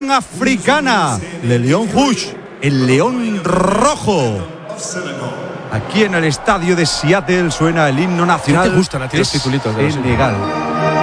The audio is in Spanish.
africana, Le Lion Rouge, el león rojo. Aquí en el estadio de Seattle suena el himno nacional. ¿Qué te gustan a ti los titulitos de los Senegal.